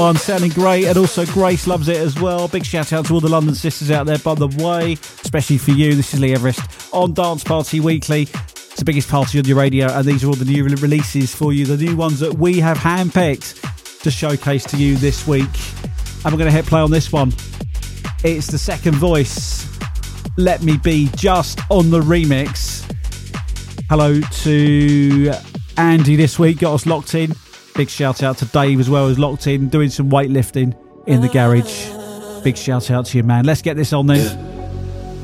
I'm sounding great, and also Grace loves it as well. Big shout out to all the London sisters out there, by the way, especially for you. This is Lee Everest on Dance Party Weekly. It's the biggest party on your radio, and these are all the new releases for you, the new ones that we have handpicked to showcase to you this week. And we're going to hit play on this one. It's The Second Voice, Let Me Be, just on the remix. Hello to Andy this week, got us locked in. Big shout out to Dave as well, who's locked in, doing some weightlifting in the garage. Big shout out to you, man. Let's get this on then.